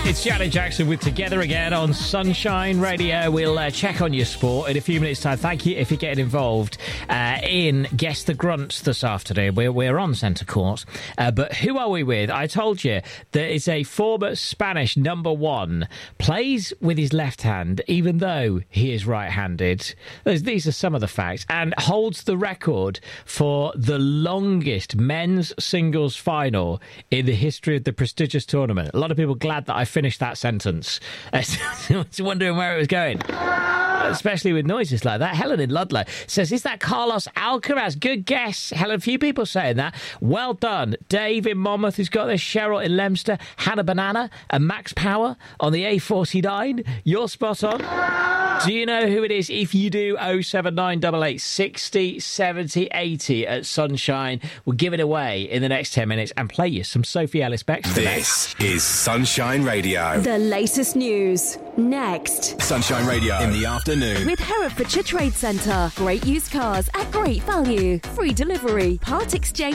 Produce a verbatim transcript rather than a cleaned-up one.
It's Janet Jackson with Together Again on Sunshine Radio. We'll uh, check on your sport in a few minutes' time. Thank you if you're getting involved uh, in Guess the Grunts this afternoon. We're, we're on centre court. Uh, but who are we with? I told you there is a former Spanish number one, plays with his left hand, even though he is right-handed. These, these are some of the facts. And holds the record for the longest men's singles final in the history of the prestigious tournament. A lot of people glad that I finished that sentence. I was wondering where it was going. Especially with noises like that. Helen in Ludlow says, is that Carlos Alcaraz? Good guess. Helen, a few people saying that. Well done. Dave in Monmouth who's got this. Cheryl in Leicester. Hannah Banana and Max Power on the A forty-nine. You're spot on. Do you know who it is? If you do, oh seven nine eight eight sixty seventy eighty at Sunshine. We'll give it away in the next ten minutes and play you some Sophie Ellis Becks. This is Sunshine Radio. The latest news. Next. Sunshine Radio in the afternoon. With Herefordshire Trade Centre. Great used cars at great value. Free delivery. Part exchange.